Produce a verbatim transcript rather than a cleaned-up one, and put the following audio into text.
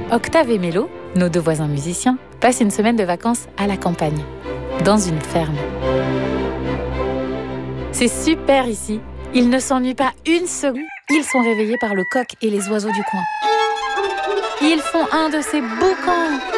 Octave et Mélo, nos deux voisins musiciens, passent une semaine de vacances à la campagne, dans une ferme. C'est super ici. Ils ne s'ennuient pas une seconde. Ils sont réveillés par le coq et les oiseaux du coin. Ils font un de ces boucans.